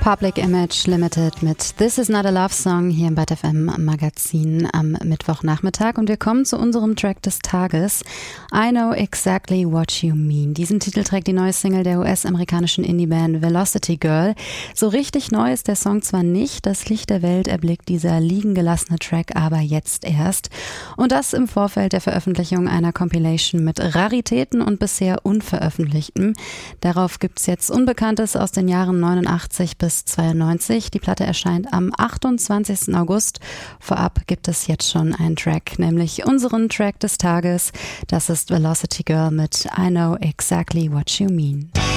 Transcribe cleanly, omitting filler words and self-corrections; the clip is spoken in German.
Public Image Limited mit This Is Not a Love Song hier im Byte FM Magazin am Mittwochnachmittag und wir kommen zu unserem Track des Tages, I Know Exactly What You Mean. Diesen Titel trägt die neue Single der US-amerikanischen Indie-Band Velocity Girl. So richtig neu ist der Song zwar nicht, das Licht der Welt erblickt dieser liegen gelassene Track aber jetzt erst und das im Vorfeld der Veröffentlichung einer Compilation mit Raritäten und bisher Unveröffentlichtem. Darauf gibt's jetzt Unbekanntes aus den Jahren 89 bis 92. Die Platte erscheint am 28. August. Vorab gibt es jetzt schon einen Track, nämlich unseren Track des Tages. Das ist Velocity Girl mit I Know Exactly What You Mean.